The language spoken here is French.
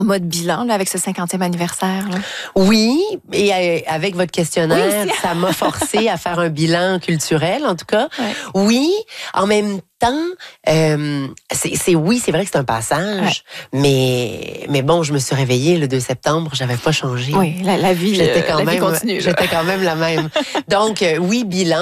mode bilan là, avec ce 50e anniversaire? Là? Oui, et avec votre questionnaire, Oui, ça m'a forcé à faire un bilan culturel, en tout cas. Ouais. Oui, en même temps, c'est vrai que c'est un passage, mais bon, je me suis réveillée le 2 septembre, j'avais pas changé. Oui, la vie, J'étais quand la vie même, continue. Là. j'étais quand même la même. Donc, oui, bilan.